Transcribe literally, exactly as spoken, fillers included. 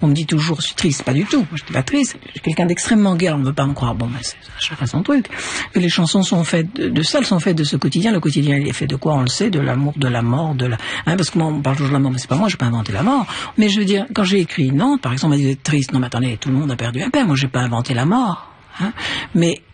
On me dit toujours, je suis triste. Pas du tout. Moi, je suis pas triste. Je suis quelqu'un d'extrêmement gai. On ne veut pas me croire. Bon, ben, c'est chacun son truc. Et les chansons sont faites de, de ça, elles sont faites de ce quotidien. Le quotidien, il est fait de quoi? On le sait, de l'amour, de la mort, de la, hein, parce que moi, on parle toujours de la mort, mais c'est pas moi, j'ai pas inventé la mort. Mais je veux dire, quand j'ai écrit Nantes, par exemple, on m'a dit, vous êtes triste. Non, mais attendez, tout le monde a perdu un père. Moi, j'ai pas inventé la mort. Hein. Mais